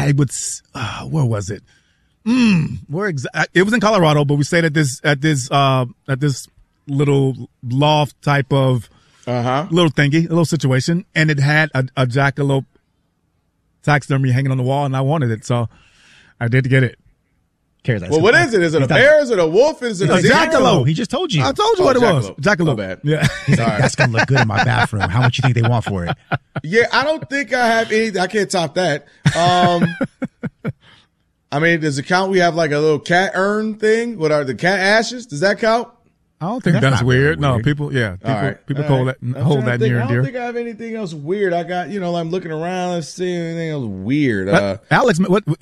where was it? It was in Colorado, but we stayed at this little loft type of little thingy, a little situation, and it had a jackalope taxidermy hanging on the wall, and I wanted it, so I did get it. Well, what is it? Is it a bear? Is it a wolf? Is it a jackalope? He just told you. I told you what it was. Jackalope. Bad. Yeah. He's like, that's going to look good in my bathroom. How much you think they want for it? Yeah, I don't think I have any. I can't top that. I mean, does it count? We have like a little cat urn thing. What are the cat ashes? Does that count? I don't think that's weird. No, people hold that near and dear. I don't think I have anything else weird. I got, I'm looking around. Let's see anything else weird. Alex,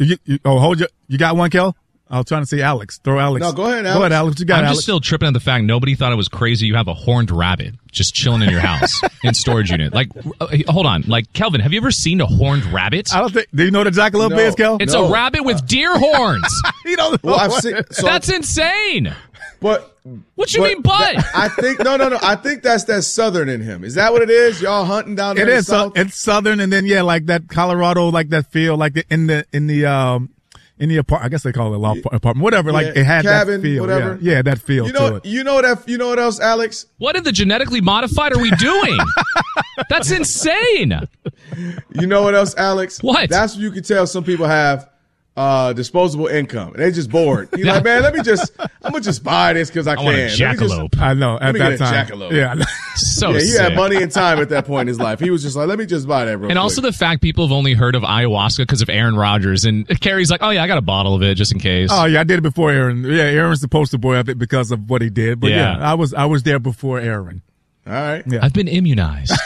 you got one, Kel? I was trying to say Alex. Throw Alex. No, go ahead, Alex. Go ahead, Alex. You got I'm Alex. just still tripping on the fact nobody thought it was crazy you have a horned rabbit just chilling in your house in storage unit. Like, hold on. Like, Kelvin, have you ever seen a horned rabbit? I don't think. Do you know what a jackalope is, Kel? It's a rabbit with deer horns. You don't know. Well, I've seen, that's insane. But what you mean, but? I think no. I think that's that southern in him. Is that what it is? Y'all hunting down there? It is. It's southern, and then like that Colorado, like that feel, like in the apartment. I guess they call it a loft apartment, whatever. Like it had cabin, that feel, whatever. Yeah, that feel to it. You know what else, Alex? What in the genetically modified are we doing? That's insane. You know what else, Alex? What? That's what you can tell some people have disposable income. They just bored. He's like, man, I'm gonna just buy this because I can. Want a jackalope. I know at that time. Jackalope. Yeah. He had money and time at that point in his life. He was just like, let me just buy that real quick. Also the fact people have only heard of ayahuasca because of Aaron Rodgers, and Carrie's like, oh yeah, I got a bottle of it just in case. Oh yeah, I did it before Aaron. Yeah, Aaron's the poster boy of it because of what he did. But I was there before Aaron. All right. Yeah. I've been immunized.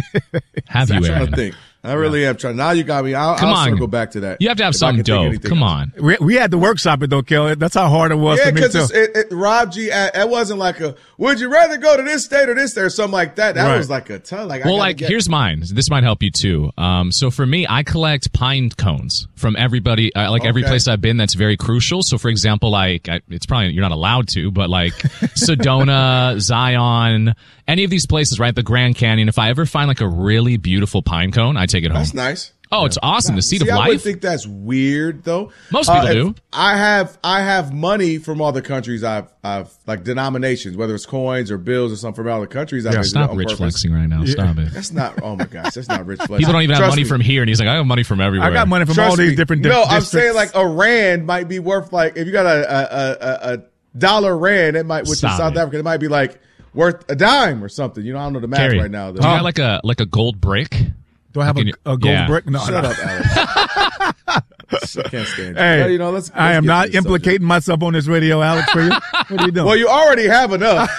Have you, Aaron? I think. I really am trying. Now you got me. I'll go back to that. You have to have something dope. Come on. We had to workshop it though, Kelly. That's how hard it was for me too. Yeah, because Rob G. It wasn't like would you rather go to this state or this state or something like that. That was like a ton. Here's mine. This might help you too. So for me, I collect pine cones from everybody. Every place I've been, that's very crucial. So for example, it's probably you're not allowed to, but like Sedona, Zion, any of these places, right? The Grand Canyon. If I ever find like a really beautiful pine cone, I take it home. That's nice. Oh, it's awesome. The seed of life. I would think that's weird though. Most people do. I have money from all the countries I've like denominations, whether it's coins or bills or something from all the countries I've visited. Stop rich flexing right now. Stop it. That's not, oh my gosh, that's not rich flexing. People don't even have money from here, and he's like, I have money from everywhere. I got money from all these different districts. No, I'm saying like a rand might be worth like, if you got a dollar rand, it might, which is South Africa, it might be like worth a dime or something. I don't know the math right now. Do you got like a gold brick? Do I have a gold brick? No, shut up, Alex. I can't stand you. Hey, let's I am not implicating myself on this radio, Alex, for you. What are you doing? Well, you already have enough.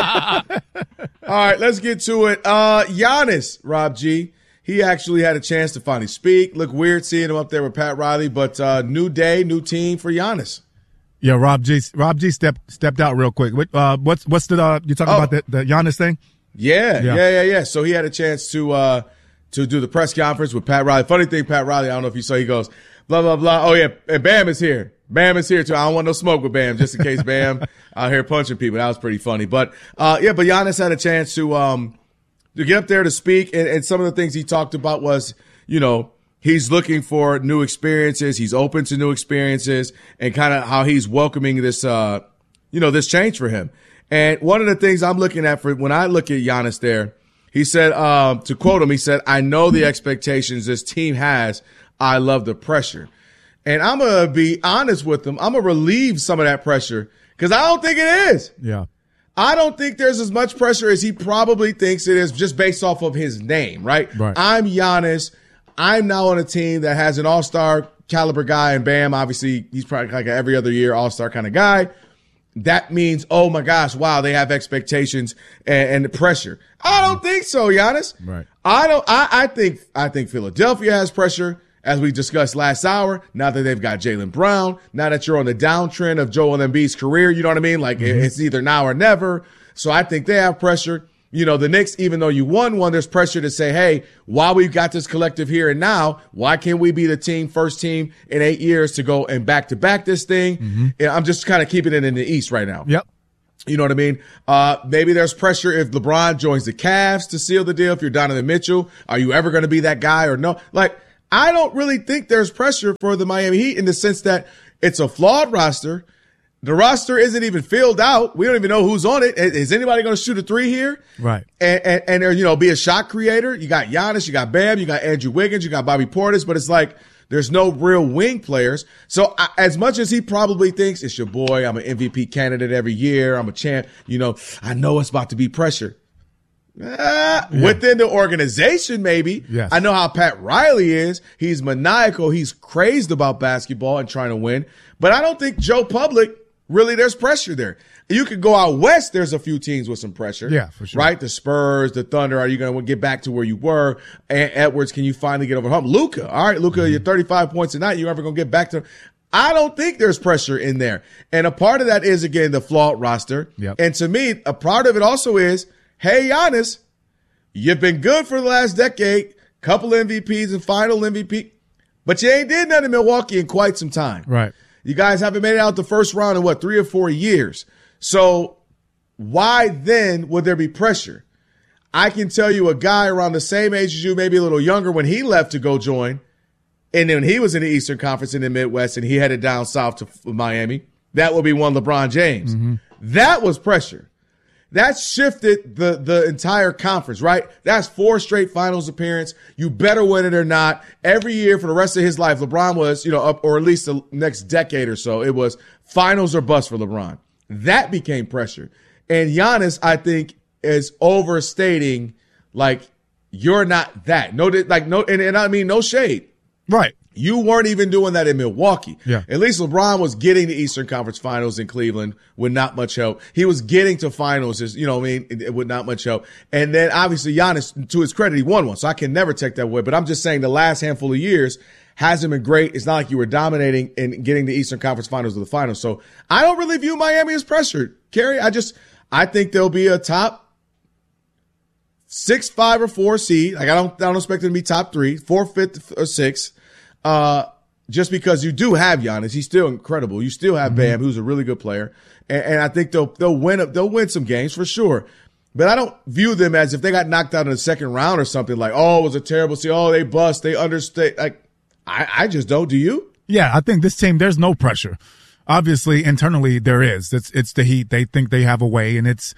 All right, let's get to it. Giannis, Rob G. He actually had a chance to finally speak. Look weird seeing him up there with Pat Riley, but new day, new team for Giannis. Yeah, Rob G. stepped out real quick. What's the you talking about the Giannis thing? Yeah. So he had a chance to do the press conference with Pat Riley. Funny thing, Pat Riley, I don't know if you saw, he goes, blah, blah, blah. Oh, yeah, and Bam is here. Bam is here, too. I don't want no smoke with Bam, just in case Bam out here punching people. That was pretty funny. But Giannis had a chance to get up there to speak, and some of the things he talked about was, he's looking for new experiences. He's open to new experiences, and kind of how he's welcoming this, this change for him. And one of the things I'm looking at when I look at Giannis there, he said, to quote him, he said, I know the expectations this team has. I love the pressure. And I'm going to be honest with him. I'm going to relieve some of that pressure because I don't think it is. Yeah. I don't think there's as much pressure as he probably thinks it is just based off of his name, right? I'm Giannis. I'm now on a team that has an all-star caliber guy, and Bam, obviously, he's probably like every other year all-star kind of guy. That means, oh my gosh, wow, they have expectations and the pressure. I don't think so, Giannis. Right. I think Philadelphia has pressure, as we discussed last hour. Now that they've got Jaylen Brown, now that you're on the downtrend of Joel Embiid's career, you know what I mean? Like it's either now or never. So I think they have pressure. The Knicks, even though you won one, there's pressure to say, hey, while we've got this collective here and now, why can't we be the first team in 8 years to go and back-to-back this thing? Yeah, I'm just kind of keeping it in the East right now. Yep. You know what I mean? Maybe there's pressure if LeBron joins the Cavs to seal the deal. If you're Donovan Mitchell, are you ever going to be that guy or no? Like, I don't really think there's pressure for the Miami Heat in the sense that it's a flawed roster. The roster isn't even filled out. We don't even know who's on it. Is anybody going to shoot a three here? Right. And be a shot creator. You got Giannis, you got Bam, you got Andrew Wiggins, you got Bobby Portis, but it's like there's no real wing players. So as much as he probably thinks it's your boy, I'm an MVP candidate every year, I'm a champ, I know it's about to be pressure. Within the organization, maybe. Yes. I know how Pat Riley is. He's maniacal. He's crazed about basketball and trying to win. But I don't think Joe Public, really, there's pressure there. You could go out west. There's a few teams with some pressure. Yeah, for sure. Right? The Spurs, the Thunder. Are you going to get back to where you were? And Edwards, can you finally get over the hump? Luka. All right, Luka, you're 35 points a night. You ever going to get back to? I don't think there's pressure in there. And a part of that is, again, the flawed roster. Yep. And to me, a part of it also is, hey, Giannis, you've been good for the last decade, couple MVPs and final MVP, but you ain't did nothing in Milwaukee in quite some time. Right. You guys haven't made it out the first round in 3 or 4 years. So why then would there be pressure? I can tell you a guy around the same age as you, maybe a little younger, when he left to go join, and then he was in the Eastern Conference in the Midwest and he headed down south to Miami, that would be one LeBron James. Mm-hmm. That was pressure. That shifted the entire conference, right? That's 4 straight finals appearance. You better win it or not. Every year for the rest of his life, LeBron was, up, or at least the next decade or so, it was finals or bust for LeBron. That became pressure. And Giannis, I think, is overstating, you're not that. No, and I mean, no shade. Right. You weren't even doing that in Milwaukee. Yeah. At least LeBron was getting the Eastern Conference Finals in Cleveland with not much help. He was getting to finals, with not much help. And then obviously Giannis, to his credit, he won one. So I can never take that away. But I'm just saying the last handful of years hasn't been great. It's not like you were dominating and getting the Eastern Conference Finals to the finals. So I don't really view Miami as pressured, Kerry. I think there'll be a top 6, 5, or 4 seed. I don't expect them to be top 3, 4, 5, or 6. Just because you do have Giannis, he's still incredible. You still have Bam, who's a really good player, and I think they'll win some games for sure. But I don't view them as if they got knocked out in the second round or something like, oh, it was a terrible season. Oh, they bust, they understay. I just don't. Do you? Yeah, I think this team, there's no pressure. Obviously, internally there is. It's the Heat. They think they have a way, and it's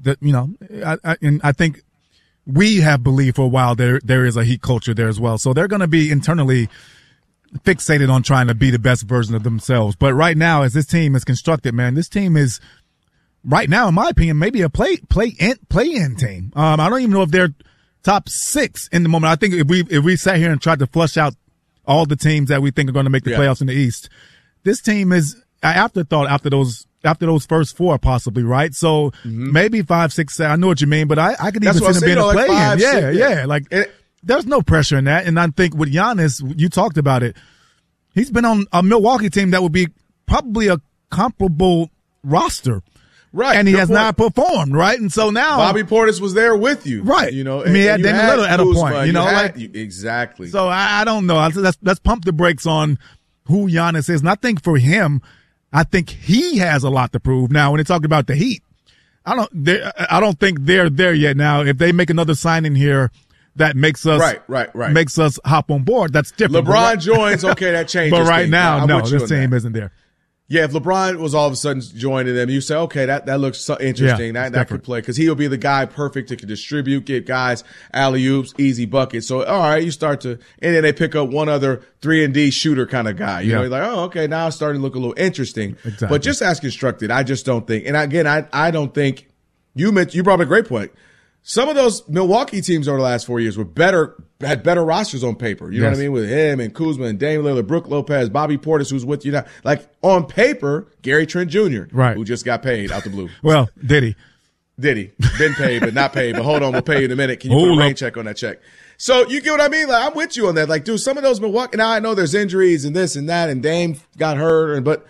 I think we have believed for a while there is a Heat culture there as well. So they're going to be internally fixated on trying to be the best version of themselves. But right now, as this team is constructed, man, this team is right now, in my opinion, maybe a play-in team. I don't even know if they're top 6 in the moment. I think if we sat here and tried to flush out all the teams that we think are going to make the playoffs in the East, this team is an afterthought after those first 4, possibly, right? So maybe 5, 6, 7. I know what you mean, but I could even see them being a play-in. There's no pressure in that. And I think with Giannis, you talked about it. He's been on a Milwaukee team that would be probably a comparable roster. Right. And he has not performed, right? And so now Bobby Portis was there with you. Right. He had Damian Lillard at a point, exactly. So I don't know. Let's pump the brakes on who Giannis is. And I think for him, I think he has a lot to prove. Now, when they talk about the Heat, I don't think they're there yet. Now, if they make another signing here that makes us makes us hop on board, that's different. LeBron joins, okay, that changes. But right now, no, this team isn't there. Yeah, if LeBron was all of a sudden joining them, you say, okay, that looks so interesting. That could play because he'll be the guy perfect that can distribute, get guys alley-oops, easy buckets. So, all right, you start to, and then they pick up one other 3-and-D shooter kind of guy. You know, you're like, oh, okay, now it's starting to look a little interesting. Exactly. But just as constructed, I just don't think. And again, I don't think you brought up a great point. Some of those Milwaukee teams over the last 4 years had better rosters on paper. You know what I mean? With him and Kuzma and Damian Lillard, Brook Lopez, Bobby Portis, who's with you now. Like on paper, Gary Trent Jr., who just got paid out the blue. Well, did he? Been paid, but not paid. But hold on, we'll pay you in a minute. Can you put a rain check on that check? So you get what I mean? Like I'm with you on that. Like, dude, some of those Milwaukee, now I know there's injuries and this and that, and Dame got hurt, but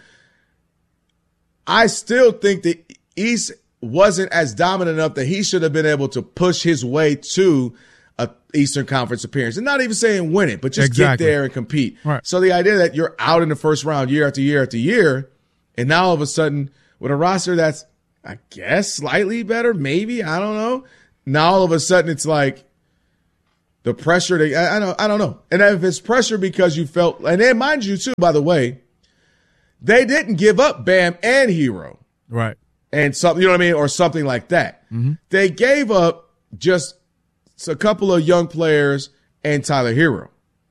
I still think the East wasn't as dominant enough that he should have been able to push his way to a Eastern Conference appearance. And not even saying win it, but just get there and compete. Right. So the idea that you're out in the first round year after year after year, and now all of a sudden with a roster that's, I guess, slightly better, maybe, I don't know. Now all of a sudden it's like, the pressure, I don't know. And if it's pressure because you felt, and then mind you too, by the way, they didn't give up Bam and Hero. Right. And something, you know what I mean? Or something like that. Mm-hmm. They gave up just a couple of young players and Tyler Hero.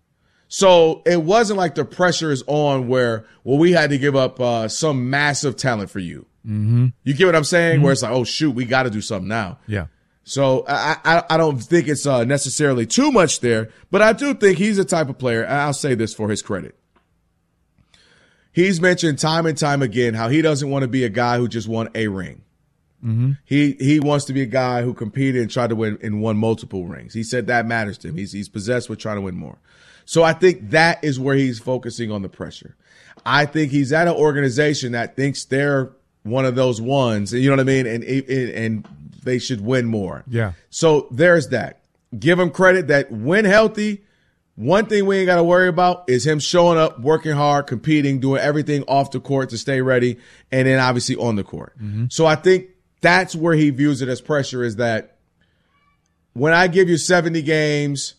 So it wasn't like the pressure is on where, well, we had to give up some massive talent for you. Mm-hmm. You get what I'm saying? Mm-hmm. Where it's like, oh, shoot, we got to do something now. Yeah. So I don't think it's necessarily too much there, but I do think he's the type of player, and I'll say this for his credit. He's mentioned time and time again how he doesn't want to be a guy who just won a ring. Mm-hmm. He wants to be a guy who competed and tried to win and won multiple rings. He said that matters to him. He's possessed with trying to win more. So I think that is where he's focusing on the pressure. I think he's at an organization that thinks they're one of those ones, you know what I mean, and they should win more. Yeah. So there's that. Give him credit that when healthy, one thing we ain't got to worry about is him showing up, working hard, competing, doing everything off the court to stay ready, and then obviously on the court. Mm-hmm. So I think that's where he views it as pressure, is that when I give you 70 games,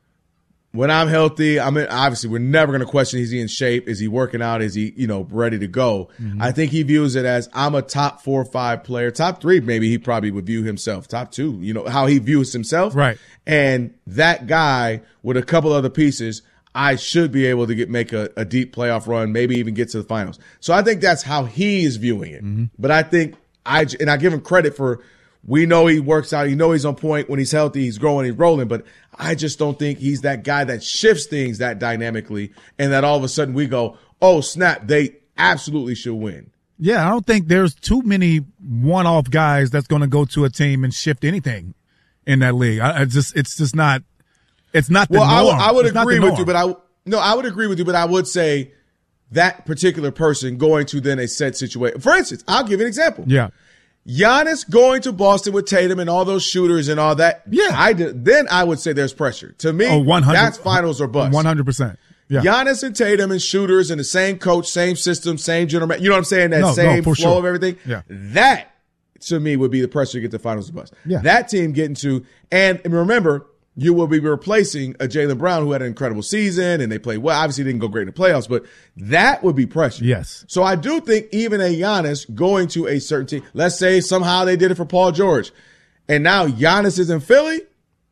when I'm healthy, I mean, obviously we're never going to question, is he in shape? Is he working out? Is he, ready to go? Mm-hmm. I think he views it as, I'm a top 4 or 5 player, top 3, maybe he probably would view himself, top 2, how he views himself. Right. And that guy with a couple other pieces, I should be able to make a deep playoff run, maybe even get to the finals. So I think that's how he is viewing it. Mm-hmm. But I think I give him credit for, we know he works out. You know he's on point when he's healthy. He's growing, he's rolling. But I just don't think he's that guy that shifts things that dynamically and that all of a sudden we go, oh, snap, they absolutely should win. Yeah, I don't think there's too many one-off guys that's going to go to a team and shift anything in that league. It's just not. It's not the norm. I would agree with you, but I would agree with you, but I would say that particular person going to then a set situation. For instance, I'll give you an example. Yeah. Giannis going to Boston with Tatum and all those shooters and all that. Yeah. Then I would say there's pressure. To me, 100, that's finals or bust. 100%. Yeah. Giannis and Tatum and shooters and the same coach, same system, same general manager. You know what I'm saying? That same flow of everything. Yeah. That, to me, would be the pressure to get to finals or bust. Yeah. That team getting to, and remember, you will be replacing a Jaylen Brown who had an incredible season and they played well. Obviously didn't go great in the playoffs, but that would be pressure. Yes. So I do think even a Giannis going to a certain team, let's say somehow they did it for Paul George, and now Giannis is in Philly,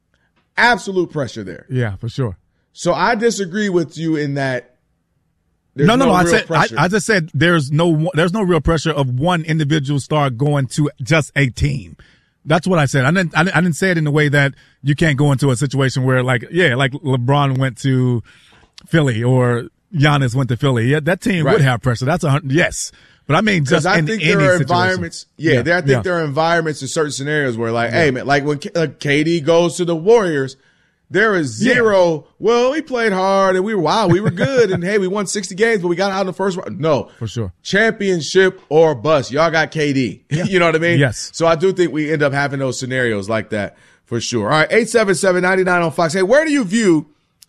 absolute pressure there. Yeah, for sure. So I disagree with you in that. No. I just said there's no real pressure of one individual star going to just a team. That's what I said. I didn't say it in the way that you can't go into a situation where like LeBron went to Philly or Giannis went to Philly. Yeah, that team would have pressure. That's yes. But I mean, just I in think any there are situation. environments. I think there are environments in certain scenarios where hey man, like when KD goes to the Warriors, there is zero. Yeah. Well, we played hard and we were good and hey, we won 60 games, but we got out in the first round. No, for sure. Championship or bust. Y'all got KD. Yeah. You know what I mean? Yes. So I do think we end up having those scenarios like that for sure. All right, 877-99 on Fox. Hey, where do you view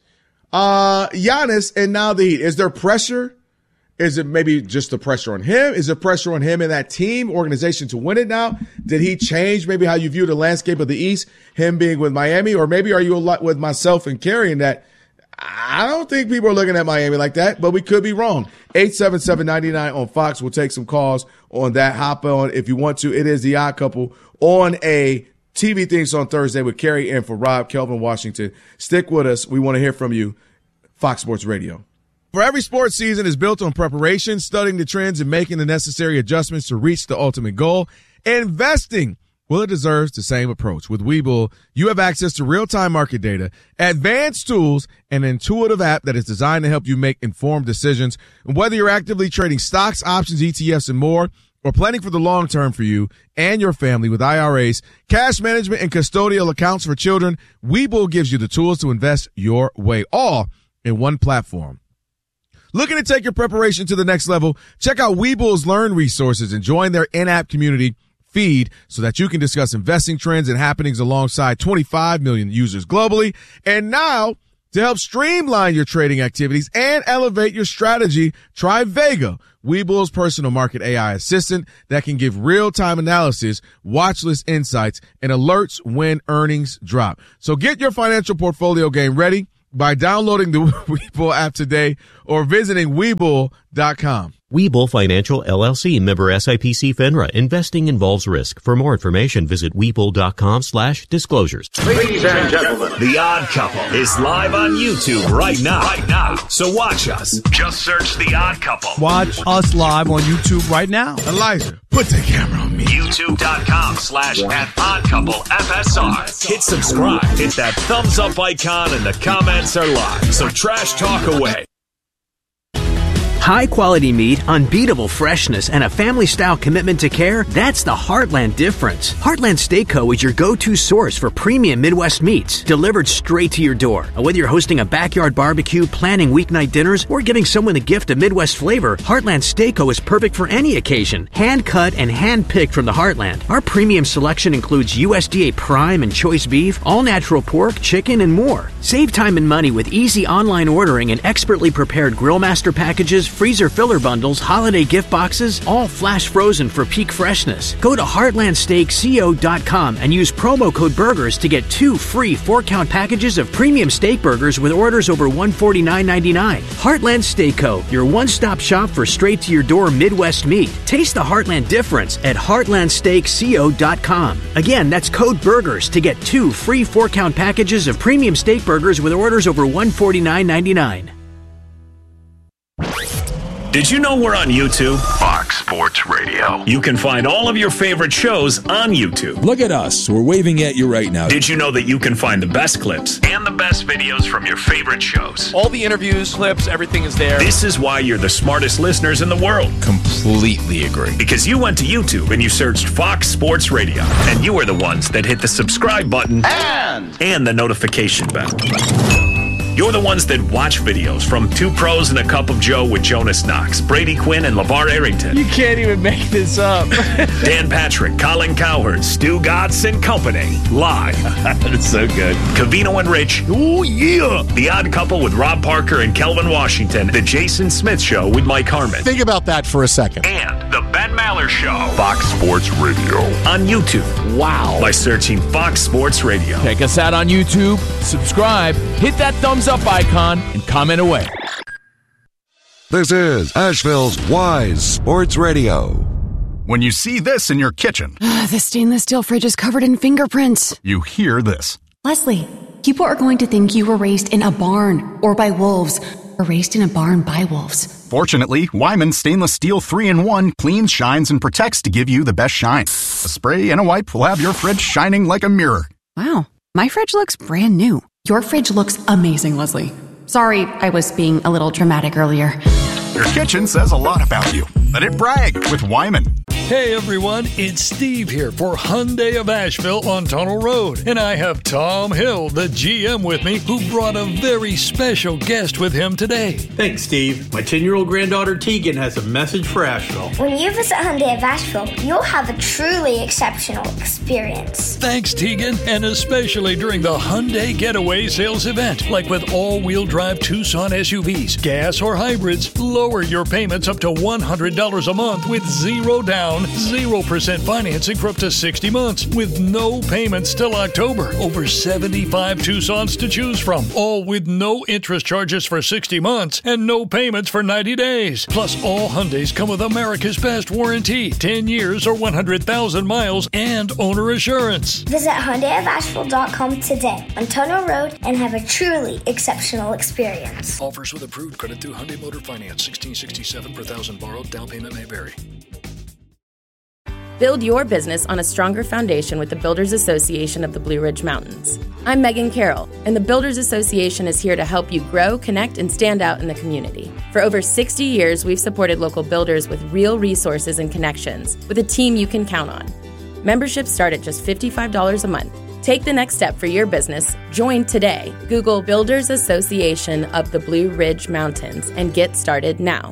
Giannis and now the Heat? Is there pressure? Is it maybe just the pressure on him? Is there pressure on him and that team organization to win it now? Did he change maybe how you view the landscape of the East, him being with Miami? Or maybe are you a lot with myself and carrying that? I don't think people are looking at Miami like that, but we could be wrong. 877-99 on Fox. We'll take some calls on that. Hop on if you want to. It is The Odd Couple on a TV Things on Thursday with Carrie and for Rob, Kelvin Washington. Stick with us. We want to hear from you. Fox Sports Radio. For every sports season is built on preparation, studying the trends, and making the necessary adjustments to reach the ultimate goal. Investing, well, it deserves the same approach. With Webull, you have access to real-time market data, advanced tools, and an intuitive app that is designed to help you make informed decisions. And whether you're actively trading stocks, options, ETFs, and more, or planning for the long term for you and your family with IRAs, cash management, and custodial accounts for children, Webull gives you the tools to invest your way, all in one platform. Looking to take your preparation to the next level? Check out Webull's Learn resources and join their in-app community feed so that you can discuss investing trends and happenings alongside 25 million users globally. And now To help streamline your trading activities and elevate your strategy, try Vega, Webull's personal market AI assistant that can give real-time analysis, watch list insights, and alerts when earnings drop. So get your financial portfolio game ready by downloading the Webull app today or visiting Webull.com. Webull Financial LLC, member SIPC FINRA. Investing involves risk. For more information, visit Webull.com/disclosures. Ladies and gentlemen, The Odd Couple is live on YouTube right now. So watch us. Just search The Odd Couple. Watch us live on YouTube right now. Elijah, put the camera on me. YouTube.com/@oddcouplefsr. Hit subscribe. Hit that thumbs up icon and the comments are live. So trash talk away. High quality meat, unbeatable freshness, and a family-style commitment to care, that's the Heartland difference. Heartland Steak Co. is your go-to source for premium Midwest meats, delivered straight to your door. Whether you're hosting a backyard barbecue, planning weeknight dinners, or giving someone a gift of Midwest flavor, Heartland Steak Co. is perfect for any occasion. Hand-cut and hand-picked from the Heartland. Our premium selection includes USDA prime and choice beef, all-natural pork, chicken, and more. Save time and money with easy online ordering and expertly prepared Grillmaster packages, freezer filler bundles, holiday gift boxes, all flash frozen for peak freshness. Go to heartlandsteakco.com and use promo code BURGERS to get 2 free 4-count packages of premium steak burgers with orders over $149.99. Heartland Steak Co., your one-stop shop for straight-to-your-door Midwest meat. Taste the Heartland difference at heartlandsteakco.com. Again, that's code BURGERS to get 2 free 4-count packages of premium steak burgers with orders over $149.99. Did you know we're on YouTube? Fox Sports Radio. You can find all of your favorite shows on YouTube. Look at us. We're waving at you right now. Did you know that you can find the best clips and the best videos from your favorite shows? All the interviews, clips, everything is there. This is why you're the smartest listeners in the world. Completely agree. Because you went to YouTube and you searched Fox Sports Radio. And you are the ones that hit the subscribe button and the notification bell. You're the ones that watch videos from Two Pros and a Cup of Joe with Jonas Knox, Brady Quinn, and LeVar Arrington. You can't even make this up. Dan Patrick, Colin Cowherd, Stu Gatz and Company. Live. That's so good. Covino and Rich. Ooh, yeah. The Odd Couple with Rob Parker and Kelvin Washington. The Jason Smith Show with Mike Harmon. Think about that for a second. And The Ben Maller Show. Fox Sports Radio. On YouTube. Wow. By searching Fox Sports Radio. Check us out on YouTube. Subscribe. Hit that thumbs up icon and comment away. This is Asheville's Wise Sports Radio. When you see this in your kitchen, the stainless steel fridge is covered in fingerprints. You hear this. Leslie, people are going to think you were raised in a barn or by wolves, or raised in a barn by wolves. Fortunately, Wyman Stainless Steel 3-in-1 cleans, shines, and protects to give you the best shine. A spray and a wipe will have your fridge shining like a mirror. Wow, my fridge looks brand new. Your fridge looks amazing, Leslie. Sorry, I was being a little dramatic earlier. Your kitchen says a lot about you. Let it brag with Wyman. Hey everyone, it's Steve here for Hyundai of Asheville on Tunnel Road. And I have Tom Hill, the GM, with me, who brought a very special guest with him today. Thanks, Steve. My 10-year-old granddaughter Tegan has a message for Asheville. When you visit Hyundai of Asheville, you'll have a truly exceptional experience. Thanks, Tegan, and especially during the Hyundai Getaway Sales event. Like with all-wheel drive Tucson SUVs, gas or hybrids, lower your payments up to $100 a month with zero down, 0% financing for up to 60 months with no payments till October. Over 75 Tucsons to choose from, all with no interest charges for 60 months and no payments for 90 days. Plus, all Hyundais come with America's best warranty, 10 years or 100,000 miles, and owner assurance. Visit HyundaiofAsheville.com today on Tunnel Road and have a truly exceptional experience. Offers with approved credit through Hyundai Motor Finance. $1,667 per thousand borrowed. Down payment may vary. Build your business on a stronger foundation with the Builders Association of the Blue Ridge Mountains. I'm Megan Carroll, and the Builders Association is here to help you grow, connect, and stand out in the community. For over 60 years, we've supported local builders with real resources and connections, with a team you can count on. Memberships start at just $55 a month. Take the next step for your business. Join today. Google Builders Association of the Blue Ridge Mountains and get started now.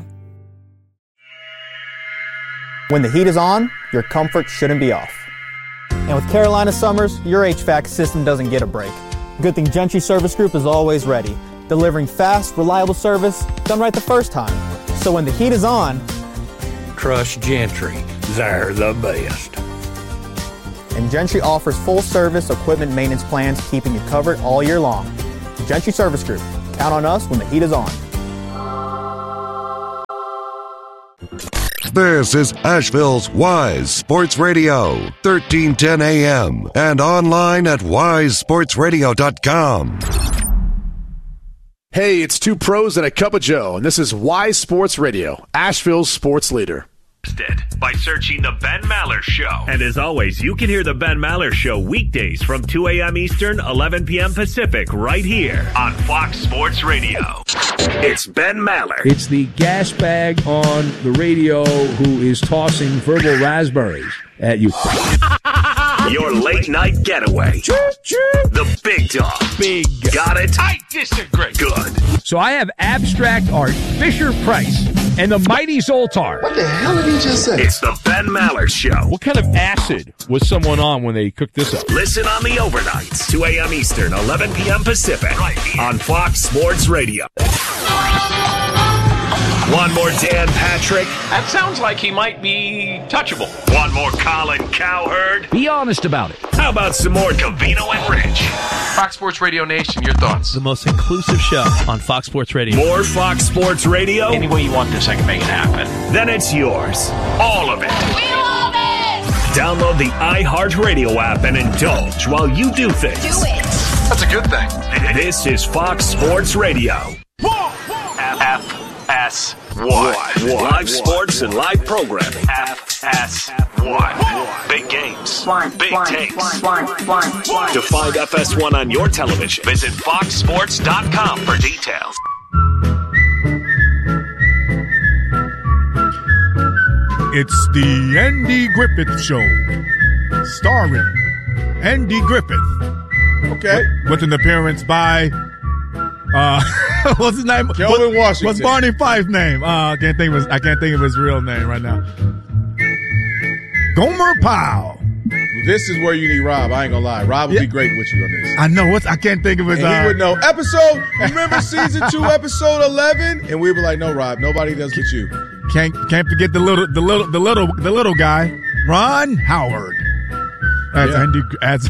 When the heat is on, your comfort shouldn't be off. And with Carolina summers, your HVAC system doesn't get a break. Good thing Gentry Service Group is always ready, delivering fast, reliable service done right the first time. So when the heat is on, Trust Gentry. They're the best. and Gentry offers full service equipment maintenance plans, keeping you covered all year long. Gentry Service Group. Count on us when the heat is on. This is Asheville's Wise Sports Radio, 1310 AM, and online at wisesportsradio.com. Hey, it's two pros and a cup of Joe, and this is Wise Sports Radio, Asheville's sports leader. By searching The Ben Maller Show. And as always, you can hear The Ben Maller Show weekdays from 2 a.m. Eastern, 11 p.m. Pacific, right here on Fox Sports Radio. It's Ben Maller. It's the gas bag on the radio who is tossing verbal raspberries at you. Your late night getaway. The big dog. Big. Got it? I disagree. Good. So I have abstract art, Fisher-Price, and the Mighty Zoltar. What the hell did he just say? It's the Ben Maller Show. What kind of acid was someone on when they cooked this up? Listen on the overnights, 2 a.m. Eastern, 11 p.m. Pacific, right here on Fox Sports Radio. One more Dan Patrick. That sounds like he might be touchable. One more Colin Cowherd. Be honest about it. How about some more Covino and Rich? Fox Sports Radio Nation, your thoughts? The most inclusive show on Fox Sports Radio. More Fox Sports Radio? Any way you want this, I can make it happen. Then it's yours. All of it. We love it! Download the iHeartRadio app and indulge while you do things. Do it. That's a good thing. This is Fox Sports Radio. FS1. Live sports and live programming. FS1. Big games. Big takes. To find FS1 on your television, visit foxsports.com for details. It's the Andy Griffith Show, starring Andy Griffith. Okay. With an appearance by, what's his name? Kelvin Washington. What's Barney Fife's name? I can't think of his real name right now. Gomer Pyle. This is where you need Rob. I ain't gonna lie. Rob would be great with you on this. I know. I can't think of his. And he would know. Remember season 2, episode 11? And we'd be like, no, Rob, nobody does but you. Can't forget the little guy, Ron Howard. Andy.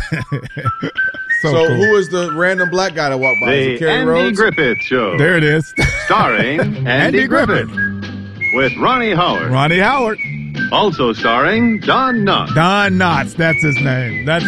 So cool. Who is the random black guy that walked by? The Andy Rhodes? Griffith Show. There it is. Starring Andy Griffith. With Ronnie Howard. Ronnie Howard. Also starring Don Knotts. Don Knotts. That's his name. That's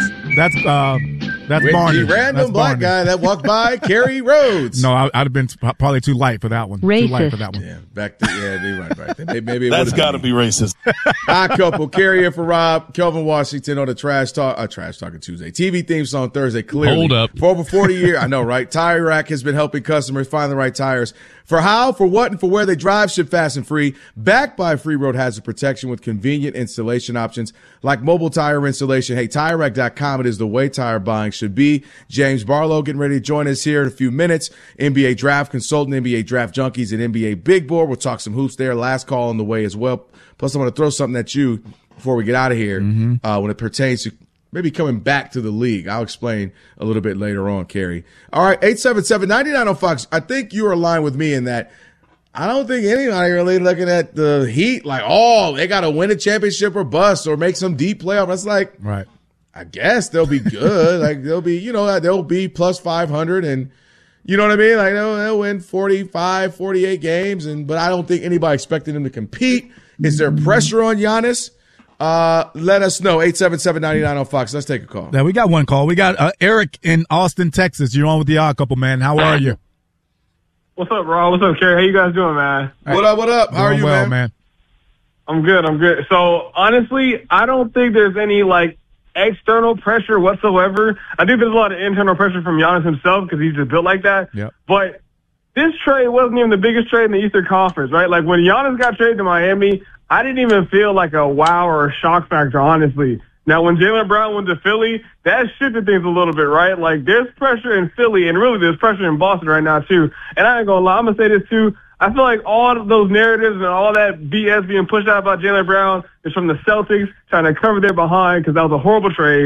Barney. The random black guy that walked by, Kerry Rhodes. No, I'd have been probably too light for that one. Racist. Too light for that one. Yeah, you're right. Maybe it That's got to be racist. High couple, Kerry in for Rob, Kelvin Washington on the Trash Talking Tuesday. TV theme song Thursday, clearly. Hold up. For over 40 years, I know, right? Tire Rack has been helping customers find the right tires. For how, for what, and for where they drive, ship fast and free. Backed by Free Road Hazard Protection with convenient installation options like mobile tire installation. Hey, TireRack.com, it is the way tire buying should be. James Barlow getting ready to join us here in a few minutes. NBA Draft Consultant, NBA Draft Junkies, and NBA Big Board. We'll talk some hoops there. Last call on the way as well. Plus, I want to throw something at you before we get out of here when it pertains to maybe coming back to the league. I'll explain a little bit later on, Kerry. All right, 877-99 on Fox. I think you are aligned with me in that I don't think anybody really looking at the Heat like, they got to win a championship or bust or make some deep playoff. That's like, right. I guess they'll be good. Like they'll be plus 500 and you know what I mean? Like they'll win 45, 48 games. But I don't think anybody expected them to compete. Is there pressure on Giannis? Let us know. 877-99 on Fox. Let's take a call. Yeah, we got one call. We got Eric in Austin, Texas. You're on with the Odd Couple, man. How are you? What's up, Rob? What's up, Kerry? How you guys doing, man? What up? How are you, man? I'm good. So, honestly, I don't think there's any, external pressure whatsoever. I think there's a lot of internal pressure from Giannis himself because he's just built like that. Yep. But this trade wasn't even the biggest trade in the Eastern Conference, right? Like, when Giannis got traded to Miami, I didn't even feel like a wow or a shock factor, honestly. Now, when Jaylen Brown went to Philly, that shifted things a little bit, right? Like, there's pressure in Philly, and really there's pressure in Boston right now, too. And I ain't gonna lie, I'm gonna say this, too. I feel like all of those narratives and all that BS being pushed out about Jaylen Brown is from the Celtics trying to cover their behind because that was a horrible trade.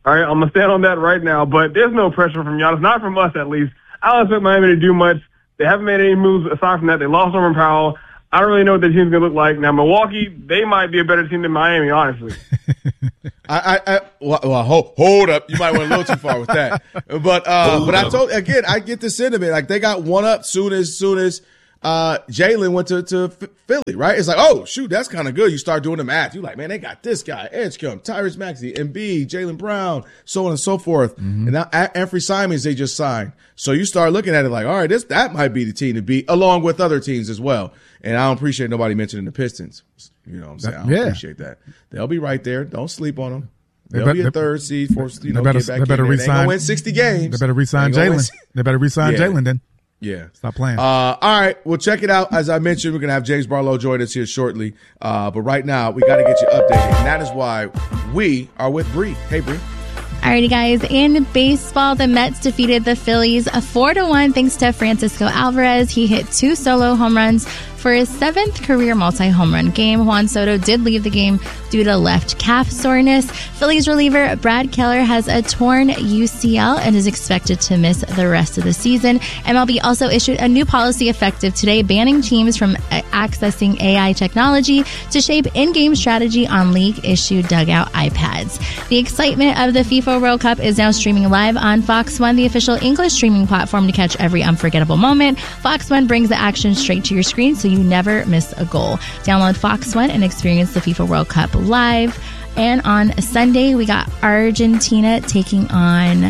All right, I'm going to stand on that right now. But there's no pressure from Giannis, not from us at least. I don't expect Miami to do much. They haven't made any moves aside from that. They lost Norman Powell. I don't really know what their team's going to look like. Now, Milwaukee, they might be a better team than Miami, honestly. Well, hold up. You might went a little too far with that. But I get the sentiment. Like, they got one up soon as Jalen went to Philly, right? It's like, oh, shoot, that's kind of good. You start doing the math. You're like, man, they got this guy, Edgecombe, Tyrese Maxey, Embiid, Jaylen Brown, so on and so forth. Mm-hmm. And now Anthony Simons, they just signed. So you start looking at it like, all right, that might be the team to beat, along with other teams as well. And I don't appreciate nobody mentioning the Pistons. You know what I'm saying? I don't appreciate that. They'll be right there. Don't sleep on them. They'll be a third seed. They better win 60 games. They better re-sign Jalen. They better re-sign Jalen then. Yeah. Stop playing. All right. Well, check it out. As I mentioned, we're going to have James Barlow join us here shortly. But right now, we got to get you updated. And that is why we are with Bree. Hey, Bree. Alrighty, guys. In baseball, the Mets defeated the Phillies 4-1 thanks to Francisco Alvarez. He hit 2 solo home runs for his 7th career multi-home run game. Juan Soto did leave the game due to left calf soreness. Phillies reliever Brad Keller has a torn UCL and is expected to miss the rest of the season. MLB also issued a new policy effective today banning teams from accessing AI technology to shape in-game strategy on league-issued dugout iPads. The excitement of the FIFA World Cup is now streaming live on Fox One, the official English streaming platform to catch every unforgettable moment. Fox One brings the action straight to your screen so you never miss a goal. Download Fox One and experience the FIFA World Cup live. And on Sunday, we got Argentina taking on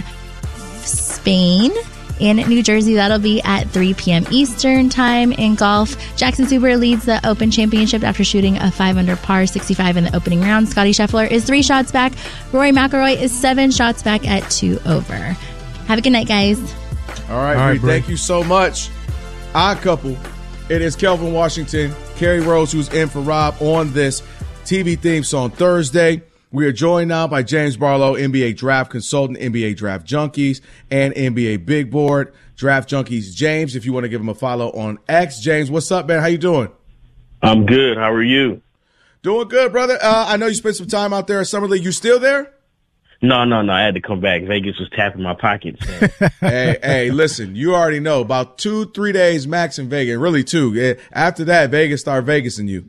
Spain in New Jersey. That'll be at 3 p.m. Eastern time. In golf, Jackson Suber leads the Open Championship after shooting a 5-under par 65 in the opening round. Scottie Scheffler is 3 shots back. Rory McIlroy is 7 shots back at 2 over. Have a good night, guys. All right, Bree, thank you so much. Odd couple. It is Kelvin Washington, Kerry Rose, who's in for Rob on this TV theme song Thursday. We are joined now by James Barlow, NBA draft consultant, NBA draft junkies, and NBA big board draft junkies. James, if you want to give him a follow on X. James, what's up, man? How you doing? I'm good. How are you? Doing good, brother. I know you spent some time out there at Summer League. You still there? No. I had to come back. Vegas was tapping my pockets. Hey, listen, you already know about 2-3 days max in Vegas. Really 2. After that, Vegas start Vegasing you.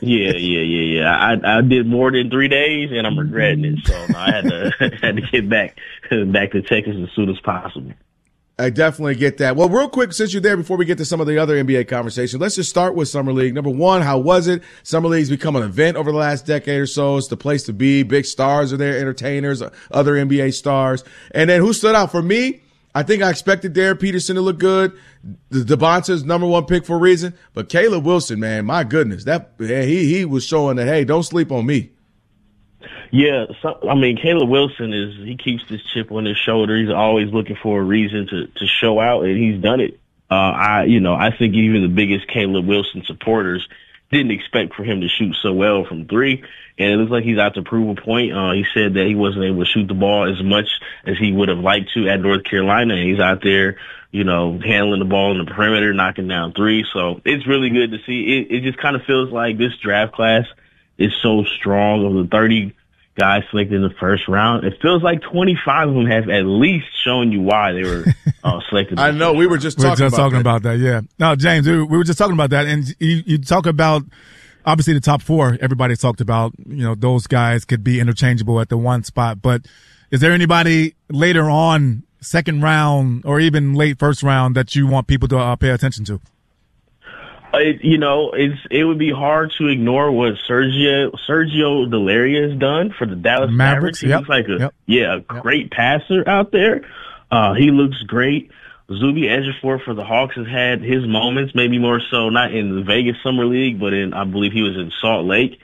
Yeah. I did more than 3 days, and I'm regretting it. So I had to get back to Texas as soon as possible. I definitely get that. Well, real quick, since you're there, before we get to some of the other NBA conversations, let's just start with Summer League. Number one, how was it? Summer League's become an event over the last decade or so. It's the place to be. Big stars are there, entertainers, other NBA stars. And then who stood out for me? I think I expected Derek Peterson to look good. Devonta's number 1 pick for a reason. But Caleb Wilson, man, my goodness, he was showing that, hey, don't sleep on me. Yeah, Caleb Wilson he keeps this chip on his shoulder. He's always looking for a reason to show out, and he's done it. I think even the biggest Caleb Wilson supporters didn't expect for him to shoot so well from 3, and it looks like he's out to prove a point. He said that he wasn't able to shoot the ball as much as he would have liked to at North Carolina, and he's out there, handling the ball in the perimeter, knocking down 3. So it's really good to see. It just kind of feels like this draft class is so strong. Of the 30 guys selected in the first round, it feels like 25 of them have at least shown you why they were selected. I know. We were just talking about that. Yeah. No, James, we were just talking about that. And you talk about, obviously, the top 4. Everybody talked about, those guys could be interchangeable at the one spot. But is there anybody later on, second round or even late first round, that you want people to pay attention to? It would be hard to ignore what Sergio Delaria has done for the Dallas Mavericks. He looks like a great passer out there. He looks great. Zuby Ejiofor for the Hawks has had his moments, maybe more so not in the Vegas Summer League, but I believe he was in Salt Lake.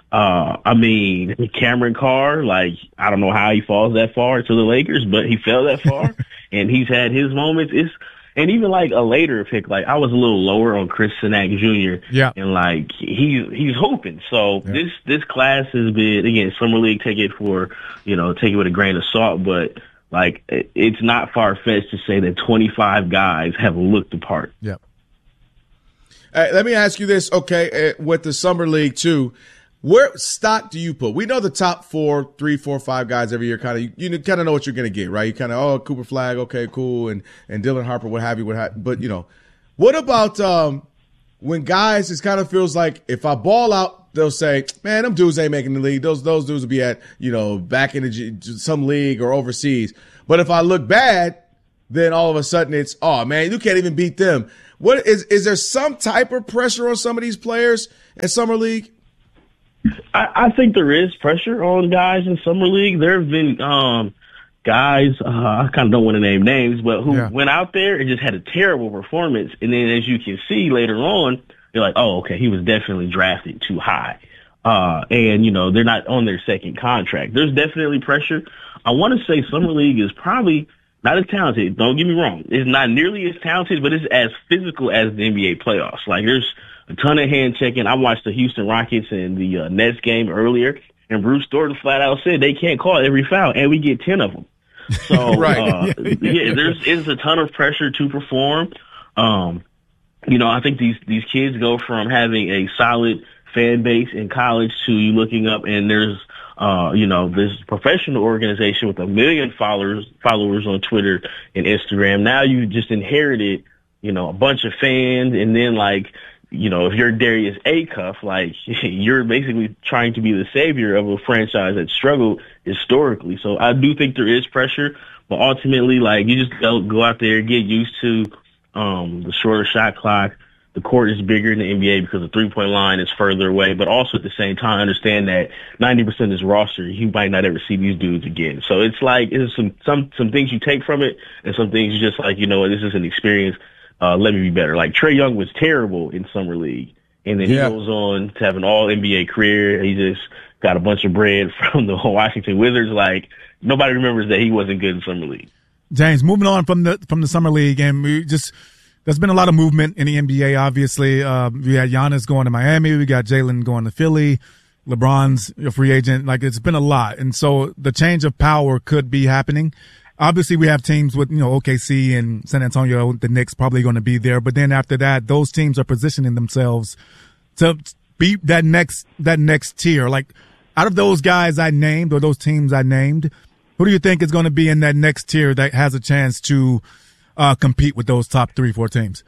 Cameron Carr, I don't know how he falls that far to the Lakers, but he fell that far, and he's had his moments. And even a later pick, I was a little lower on Chris Sinak Jr. Yeah. And he's hoping. So this class has been, again, Summer League, take it with a grain of salt, but it's not far fetched to say that 25 guys have looked the part. Yep. Let me ask you this, okay, with the Summer League too. Where stock do you put? We know the top 3, 4, 5 guys every year. You kind of know what you're going to get, right? You kind of Cooper Flagg, okay, cool, and Dylan Harper, what have you, But what about when guys? It kind of feels like if I ball out, they'll say, "Man, them dudes ain't making the league. Those dudes will be at back in some league or overseas." But if I look bad, then all of a sudden it's, "Oh man, you can't even beat them." What is there some type of pressure on some of these players in summer league? I think there is pressure on guys in summer league. There have been guys, I kind of don't want to name names, but who went out there and just had a terrible performance. And then as you can see later on, you're like, oh, okay, he was definitely drafted too high. And they're not on their second contract. There's definitely pressure. I want to say summer league is probably not as talented. Don't get me wrong. It's not nearly as talented, but it's as physical as the NBA playoffs. Like there's a ton of hand checking. I watched the Houston Rockets and the Nets game earlier, and Bruce Thornton flat out said they can't call every foul, and we get 10 of them. So, there's a ton of pressure to perform. I think these kids go from having a solid fan base in college to you looking up and there's this professional organization with 1 million followers on Twitter and Instagram. Now you just inherited, a bunch of fans, and then if you're Darius Acuff, you're basically trying to be the savior of a franchise that struggled historically. So I do think there is pressure, but ultimately, you just go out there, get used to the shorter shot clock. The court is bigger in the NBA because the three-point line is further away, but also at the same time, understand that 90% of this roster, you might not ever see these dudes again. So it's some things you take from it, and some things you just this is an experience. Let me be better. Trae Young was terrible in summer league, and then he goes on to have an all NBA career. He just got a bunch of bread from the Washington Wizards. Nobody remembers that he wasn't good in summer league. James, moving on from the summer league, and there's been a lot of movement in the NBA. Obviously, we had Giannis going to Miami, we got Jalen going to Philly, LeBron's a free agent. It's been a lot, and so the change of power could be happening. Obviously, we have teams with, OKC and San Antonio, the Knicks probably going to be there. But then after that, those teams are positioning themselves to be that next tier. Out of those guys I named or those teams I named, who do you think is going to be in that next tier that has a chance to compete with those top 3-4 teams?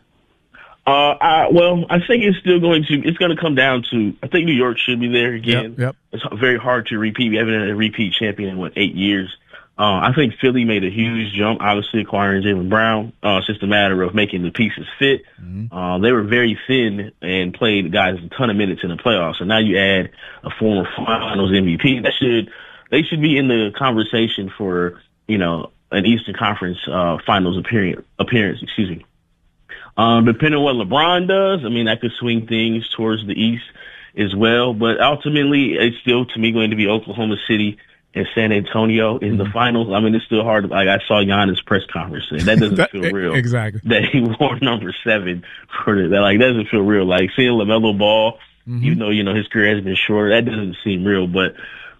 I think it's going to come down to, I think New York should be there again. Yep. It's very hard to repeat. We haven't had a repeat champion in 8 years. I think Philly made a huge jump, obviously acquiring Jaylen Brown. It's just a matter of making the pieces fit. Mm-hmm. They were very thin and played guys a ton of minutes in the playoffs. And now you add a former Finals MVP. They should be in the conversation for, an Eastern Conference Finals appearance. Excuse me. Depending on what LeBron does, that could swing things towards the East as well. But ultimately, it's still, to me, going to be Oklahoma City and San Antonio in the finals. It's still hard. I saw Giannis' press conference, and that doesn't feel real. Exactly. That he wore number 7 for that. That doesn't feel real. Seeing LaMelo Ball, even though, his career has been short, that doesn't seem real. But,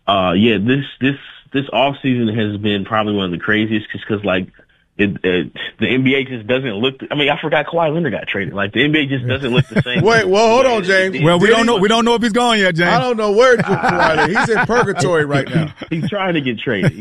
this off season has been probably one of the craziest just because, the NBA just doesn't look. I forgot Kawhi Leonard got traded. The NBA just doesn't look the same. Wait, hold on, James. Well, we don't know. We don't know if he's gone yet, James. I don't know where Kawhi Leonard. He's in purgatory right now. He's trying to get traded.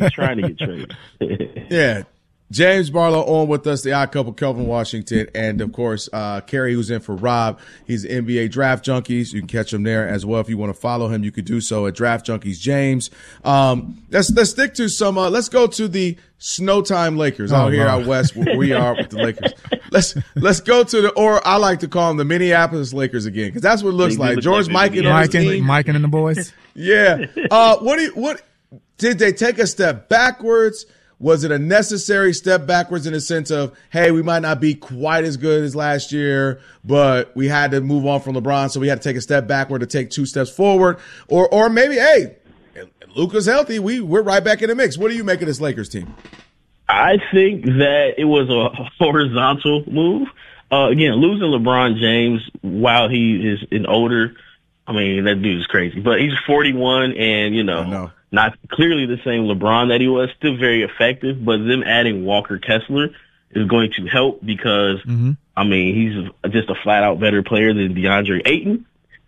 Yeah. James Barlow on with us, the odd couple, Kelvin Washington, and of course, Kerry, who's in for Rob. He's NBA Draft Junkies. You can catch him there as well. If you want to follow him, you could do so at Draft Junkies James. Let's stick to some, let's go to the Snowtime Lakers out west where we are with the Lakers. Let's go to or I like to call them the Minneapolis Lakers again, because that's what it looks like. George Mikan on his team. Mikan and the boys. Yeah. What did they take a step backwards? Was it a necessary step backwards in the sense of, hey, we might not be quite as good as last year, but we had to move on from LeBron, so we had to take a step backward to take 2 steps forward? Or maybe, hey, Luka's healthy, we're right back in the mix. What do you make of this Lakers team? I think that it was a horizontal move. Again, losing LeBron James while he is an older, that dude is crazy. But he's 41 and, not clearly the same LeBron that he was, still very effective, but them adding Walker Kessler is going to help because, he's just a flat-out better player than DeAndre Ayton.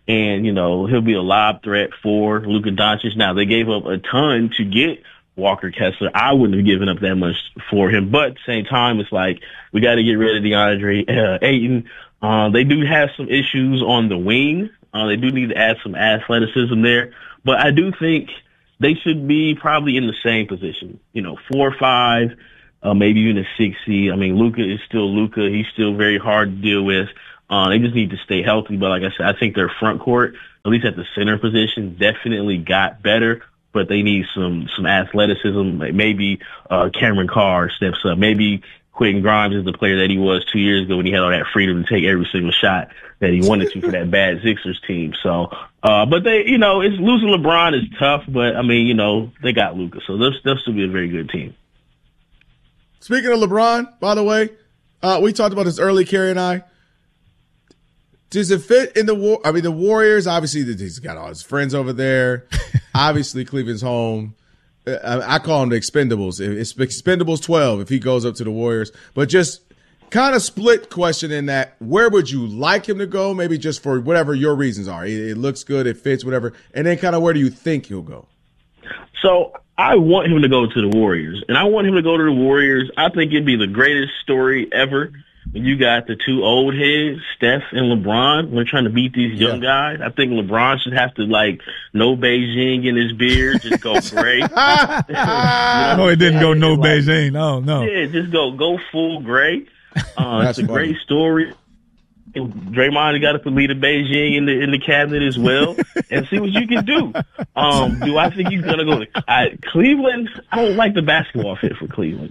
And, he'll be a lob threat for Luka Doncic. Now, they gave up a ton to get Walker Kessler. I wouldn't have given up that much for him. But at the same time, it's like we got to get rid of DeAndre Ayton. They do have some issues on the wing. They do need to add some athleticism there. But I do think they should be probably in the same position, 4 or 5, maybe even a 6 seed. I mean, Luka is still Luka. He's still very hard to deal with. They just need to stay healthy. But like I said, I think their front court, at least at the center position, definitely got better. But they need some athleticism. Like maybe Cameron Carr steps up. Maybe Quentin Grimes is the player that he was 2 years ago when he had all that freedom to take every single shot that he wanted to for that bad Sixers team. So, but they, it's losing LeBron is tough. But I mean, they got Luka, so they'll still be a very good team. Speaking of LeBron, by the way, we talked about this early, Kerry and I. Does it fit in the Warriors, obviously, he's got all his friends over there. Obviously, Cleveland's home. I call them the Expendables. It's Expendables 12 if he goes up to the Warriors. But just kind of split question in that, where would you like him to go? Maybe just for whatever your reasons are. It looks good, it fits, whatever. And then kind of where do you think he'll go? So I want him to go to the Warriors. And I want him to go to the Warriors. I think it'd be the greatest story ever. When you got the two old heads, Steph and LeBron, we're trying to beat these young guys. I think LeBron should have to, no Beijing in his beard, just go gray. No, it didn't go no Beijing. No. Yeah, just go full gray. It's a great story. Draymond got to put Lita Beijing in the cabinet as well and see what you can do. Do I think he's going to go to Cleveland? I don't like the basketball fit for Cleveland.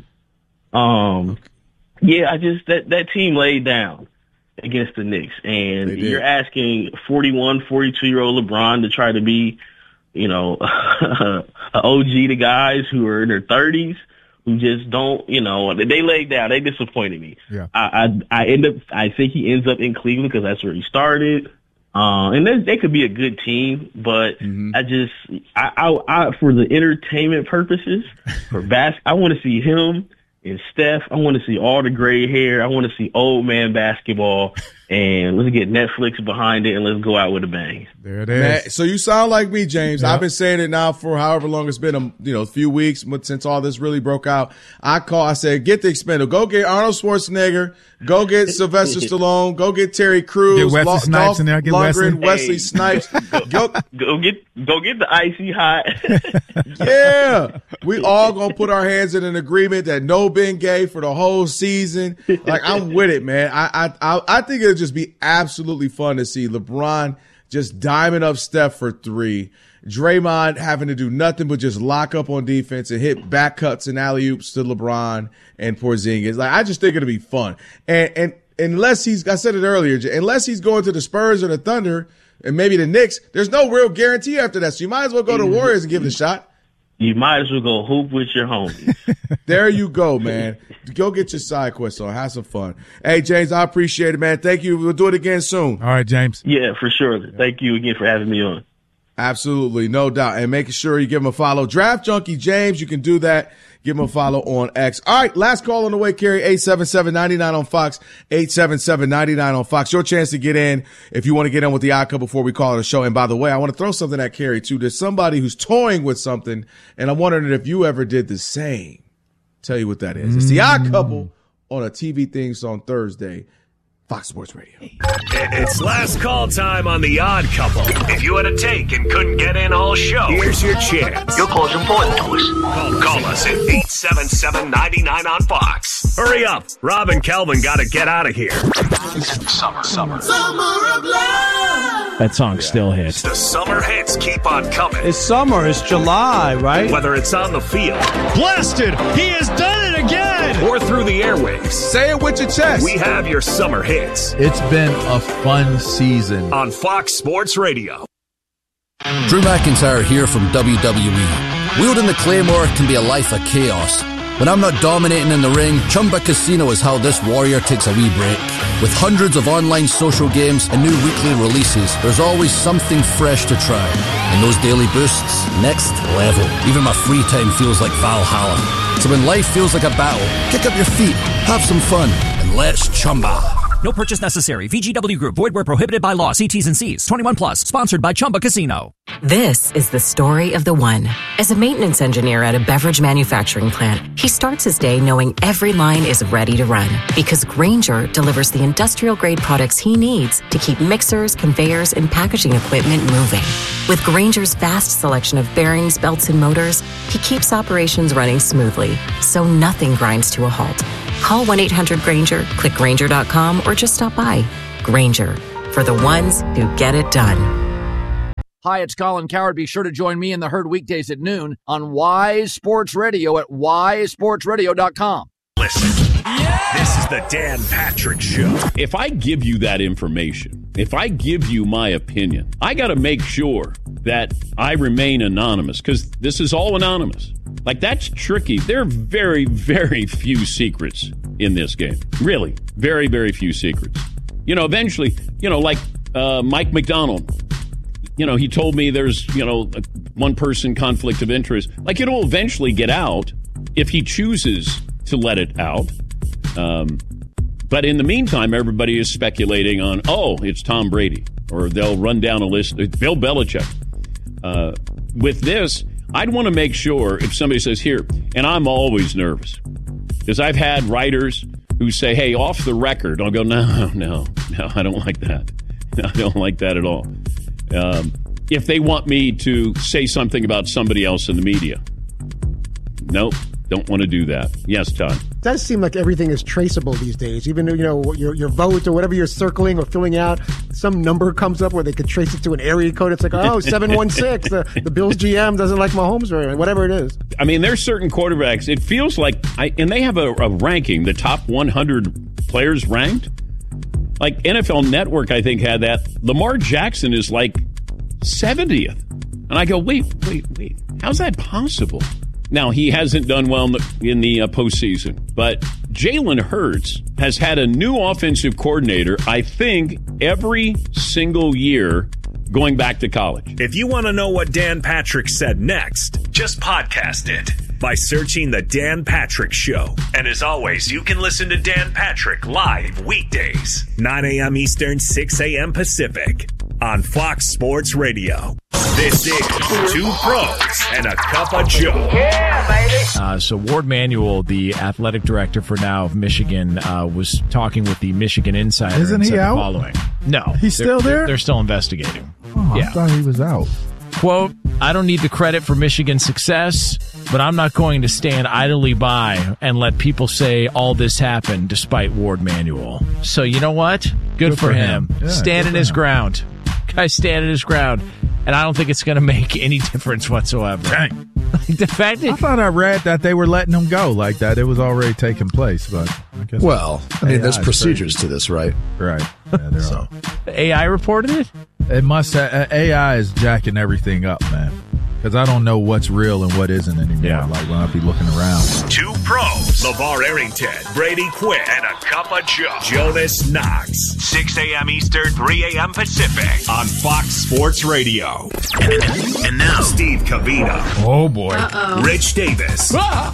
Yeah, that team laid down against the Knicks, and you're asking 41, 42-year-old LeBron to try to be, an OG to guys who are in their 30s who just don't, they laid down. They disappointed me. Yeah. I think he ends up in Cleveland because that's where he started. And they could be a good team, but I for the entertainment purposes, I want to see him and Steph. I want to see all the gray hair. I want to see old man basketball. And let's get Netflix behind it and let's go out with a bang. There it is. Man, so you sound like me, James. Yep. I've been saying it now for however long it's been, a few weeks since all this really broke out. I said, get the Expendable. Go get Arnold Schwarzenegger. Go get Sylvester Stallone. Go get Terry Crews. Get Wesley Snipes in there. Get Wesley Snipes. Go get the Icy Hot. Yeah. We all going to put our hands in an agreement that no Ben Gay for the whole season. I'm with it, man. I think it'll just be absolutely fun to see LeBron just diming up Steph for 3. Draymond having to do nothing but just lock up on defense and hit back cuts and alley-oops to LeBron and Porzingis. I just think it'll be fun. And unless I said it earlier, unless he's going to the Spurs or the Thunder and maybe the Knicks, there's no real guarantee after that. So you might as well go to the Warriors and give it a shot. You might as well go hoop with your homies. There you go, man. Go get your side quest on. Have some fun. Hey, James, I appreciate it, man. Thank you. We'll do it again soon. All right, James. Yeah, for sure. Thank you again for having me on. Absolutely. No doubt. And making sure you give him a follow. Draft Junkie James, you can do that. Give him a follow on X. All right, last call on the way, Kerry. 877-99 on Fox. 877-99 on Fox. Your chance to get in if you want to get in with the Odd Couple before we call it a show. And by the way, I want to throw something at Kerry, too. There's somebody who's toying with something, and I'm wondering if you ever did the same. Tell you what that is. It's the Odd Couple on a TV thing on Thursday. Fox Sports Radio. It's last call time on The Odd Couple. If you had a take and couldn't get in all show, here's your chance. Your call's important to us. Call us at 877-99 on Fox. Hurry up. Rob and Kelvin got to get out of here. Summer of love. That song still hits. The summer hits keep on coming. It's summer. It's July, right? Whether it's on the field. Blasted. He has done it again. Or through the airwaves. Say it with your chest. We have your summer hits. It's been a fun season. On Fox Sports Radio. Drew McIntyre here from WWE. Wielding the Claymore can be a life of chaos. When I'm not dominating in the ring, Chumba Casino is how this warrior takes a wee break. With hundreds of online social games and new weekly releases, there's always something fresh to try. And those daily boosts, next level. Even my free time feels like Valhalla. So when life feels like a battle, kick up your feet, have some fun, and let's Chumba. No purchase necessary. VGW Group. Void where prohibited by law. See T's and C's. 21 plus. Sponsored by Chumba Casino. This is the story of the one. As a maintenance engineer at a beverage manufacturing plant, he starts his day knowing every line is ready to run because Grainger delivers the industrial-grade products he needs to keep mixers, conveyors, and packaging equipment moving. With Grainger's vast selection of bearings, belts, and motors, he keeps operations running smoothly, so nothing grinds to a halt. Call 1-800-GRAINGER, click Grainger.com, or just stop by. Grainger, for the ones who get it done. Hi, it's Colin Cowherd. Be sure to join me in the Herd weekdays at noon on Wise Sports Radio at wisesportsradio.com. Listen, this is the Dan Patrick Show. If I give you that information, if I give you my opinion, I got to make sure that I remain anonymous because this is all anonymous. Like, that's tricky. There are very, very few secrets in this game. Really, very, very few secrets. You know, eventually, you know, like Mike McDonald, you know, he told me there's, you know, one person conflict of interest. Like, it'll eventually get out if he chooses to let it out. But in the meantime, everybody is speculating on, oh, it's Tom Brady, or they'll run down a list. Bill Belichick. With this, I'd want to make sure if somebody says here, and I'm always nervous because I've had writers who say, hey, off the record. I'll go, no, I don't like that. I don't like that at all. If they want me to say something about somebody else in the media. Nope, don't want to do that. Yes, Todd. It does seem like everything is traceable these days. Even, you know, your vote or whatever you're circling or filling out, some number comes up where they could trace it to an area code. It's like, oh, 716. The Bills GM doesn't like Mahomes or whatever it is. I mean, there's certain quarterbacks. It feels like, and they have a ranking, the top 100 players ranked. Like NFL Network, I think, had that. Lamar Jackson is like 70th. And I go, wait. How's that possible? Now, he hasn't done well in the postseason, but Jalen Hurts has had a new offensive coordinator, I think, every single year going back to college. If you want to know what Dan Patrick said next, just podcast it by searching The Dan Patrick Show. And as always, you can listen to Dan Patrick live weekdays, 9 a.m. Eastern, 6 a.m. Pacific on Fox Sports Radio. This is Two Pros and a Cup of Joe. Yeah, baby. So Ward Manuel, the athletic director for now of Michigan, was talking with the Michigan Insider. Isn't he out? Following. No. He's still there? They're still investigating. Oh, yeah. I thought he was out. Quote, I don't need the credit for Michigan's success, but I'm not going to stand idly by and let people say all this happened despite Ward Manuel. So you know what? Good for him. Yeah, standing his ground. Guy's standing his ground. And I don't think it's going to make any difference whatsoever. Dang. The fact that I thought I read that they were letting him go like that. It was already taking place, but I guess. Well, I mean, there's procedures to this, right? Right. Yeah, there are. AI reported it? It must have. AI is jacking everything up, man. Because I don't know what's real and what isn't anymore. Yeah. Like when I be looking around. Two Pros, LeVar Arrington, Brady Quinn, and a Cup of Joe. Jonas Knox, 6 a.m. Eastern, 3 a.m. Pacific on Fox Sports Radio. And now, Steve Covino. Oh, boy. Uh-oh. Rich Davis.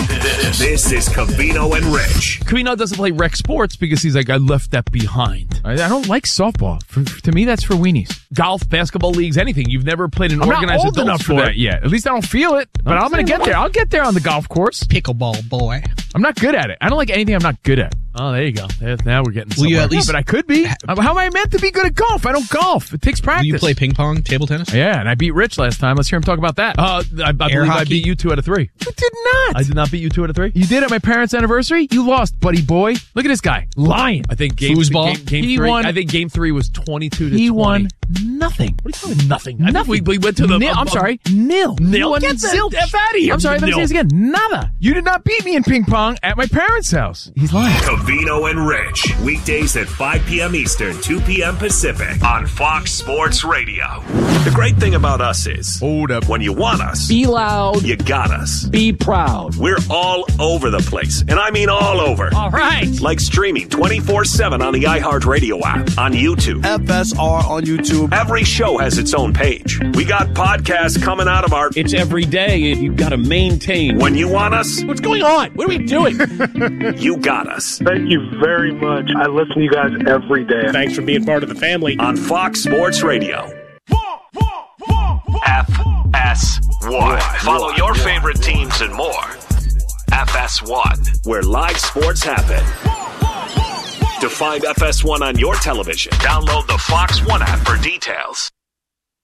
This is Covino and Rich. Covino doesn't play rec sports because he's like, I left that behind. I don't like softball. To me, that's for weenies. Golf, basketball leagues, anything. You've never played an organized adult enough sport for that yet. At least I don't feel it. But I'm going to get there. I'll get there on the golf course. Pickleball, boy. I'm not good at it. I don't like anything I'm not good at. Oh, there you go. Now we're getting somewhere. You at least, but I could be. How am I meant to be good at golf? I don't golf. It takes practice. Will you play ping pong, table tennis? Yeah, and I beat Rich last time. Let's hear him talk about that. I believe I beat you 2 out of 3. You did not. I did not beat you 2 out of 3. You did at my parents' anniversary. You lost, buddy boy. Look at this guy lying. I think game 3. I think game 3 was 22 to 20. He won nothing. What are you talking nothing? Nothing. We went to the. I'm sorry. Nil. Get the F out of here. I'm sorry. Let me say this again. Nada. You did not beat me in ping pong at my parents' house. He's lying. Covino and Rich. Weekdays at 5 p.m. Eastern, 2 p.m. Pacific on Fox Sports Radio. The great thing about us is, hold up. When you want us, be loud. You got us. Be proud. We're all over the place, and I mean all over. All right. Like streaming 24/7 on the iHeartRadio app, on YouTube. FSR on YouTube. Every show has its own page. We got podcasts coming out of our... It's every day. You've got to maintain. When you want us... What's going on? What are we do it. You got us. Thank you very much. I listen to you guys every day. Thanks for being part of the family. On Fox Sports Radio. FS1. Follow your favorite teams and more. FS1, where live sports happen. To find FS1 on your television, download the Fox One app for details.